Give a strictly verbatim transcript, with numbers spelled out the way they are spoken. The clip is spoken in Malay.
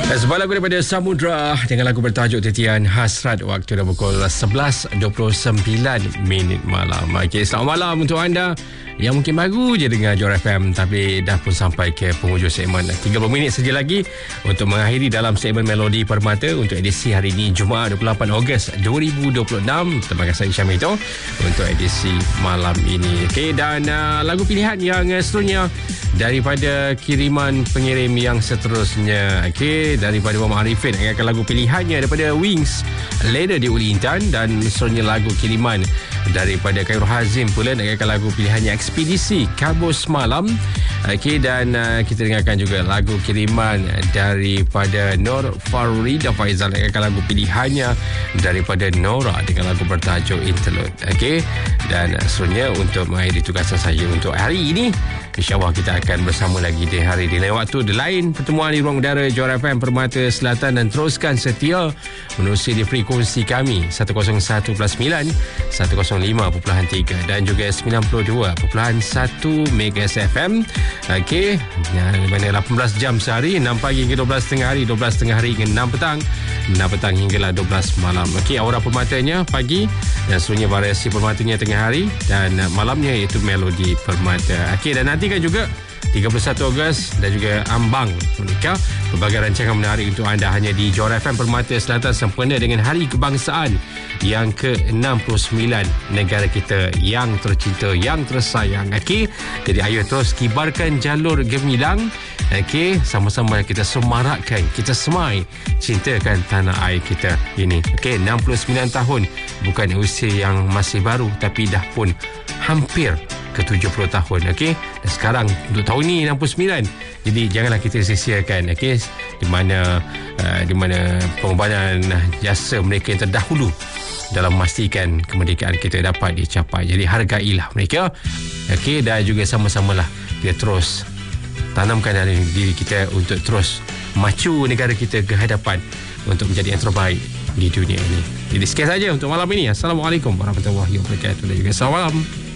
Sebuah lagu daripada Samudra dengan lagu bertajuk Titian Hasrat. Waktu dah pukul sebelas dua puluh sembilan minit malam. Okey, selamat malam untuk anda yang mungkin baru je dengar Johor F M tapi dah pun sampai ke penghujung segmen. tiga puluh minit saja lagi untuk mengakhiri dalam segmen Melodi Permata untuk edisi hari ini Jumaat dua puluh lapan Ogos dua ribu dua puluh enam. Terima kasih Syamil itu untuk edisi malam ini. Okey, dan uh, lagu pilihan yang uh, seterusnya daripada kiriman pengirim yang seterusnya. Okey, daripada Muhammad Arifin akan lagu pilihannya daripada Wings, Leader di Uli Intan, dan seterusnya lagu kiriman daripada Khairul Hazim pula akan lagu pilihannya Ekspedisi Kabus Semalam. Okey, dan uh, kita dengarkan juga lagu kiriman daripada Nur Farida Faizal akan lagu pilihannya daripada Nora dengan lagu bertajuk Interlude. Okey, dan uh, seterusnya untuk mengakhiri tugasan saya untuk hari ini, InsyaAllah kita akan bersama lagi di hari di lain waktu, di lain pertemuan di ruang udara Johor F M Permata Selatan, dan teruskan setia menerusi di frekuensi kami seratus satu perpuluhan sembilan, seratus lima perpuluhan tiga dan juga sembilan puluh dua perpuluhan satu Megas F M. Okey, di mana lapan belas jam sehari, enam pagi hingga dua belas tengah hari, dua belas tengah hari hingga enam petang, enam petang hinggalah dua belas malam. Okey, aura permatanya pagi dan seterusnya variasi permatanya tengah hari, dan malamnya iaitu Melodi Permata. Okey, dan nanti kan juga tiga puluh satu Ogos dan juga ambang menikah. Berbagai rancangan menarik untuk anda hanya di Johor F M Permata Selatan sempena dengan Hari Kebangsaan yang ke enam puluh sembilan negara kita yang tercinta, yang tersayang. Okey, jadi ayo terus kibarkan jalur gemilang. Okey, sama-sama kita semarakkan, kita semai cintakan tanah air kita ini. Okey, enam puluh sembilan tahun bukan usia yang masih baru, tapi dah pun hampir ke tujuh puluh tahun. Okey, dan sekarang untuk tahun ni enam puluh sembilan. Jadi janganlah kita sia-siakan, okey, di mana uh, di mana pengorbanan jasa mereka yang terdahulu dalam memastikan kemerdekaan kita dapat dicapai. Jadi hargailah mereka. Okey, dan juga sama-samalah kita terus tanamkan dalam diri kita untuk terus macu negara kita ke hadapan untuk menjadi yang terbaik di dunia ini. Jadi sekian saja untuk malam ini. Assalamualaikum warahmatullahi wabarakatuh dan juga selamat malam.